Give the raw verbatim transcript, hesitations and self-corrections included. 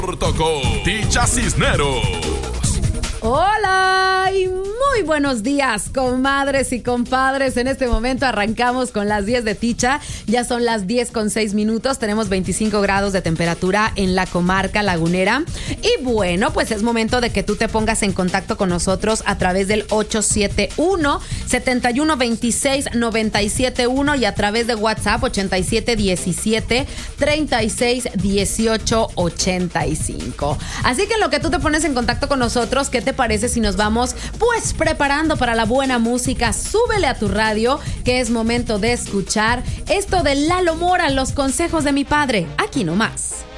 Tocó Ticha Cisneros. Hola y muy buenos días, comadres y compadres. En este momento arrancamos con las diez de Ticha. Ya son las diez con seis minutos. Tenemos veinticinco grados de temperatura en la comarca lagunera. Y bueno, pues es momento de que tú te pongas en contacto con nosotros a través del ocho siete uno, siete uno dos seis, nueve siete uno y a través de WhatsApp ochenta y siete diecisiete, treinta y seis dieciocho ochenta y cinco. Así que en lo que tú te pones en contacto con nosotros, ¿qué te parece si nos vamos pues preparando para la buena música? Súbele a tu radio, que es momento de escuchar esto de Lalo Mora, Los consejos de mi padre, aquí nomás.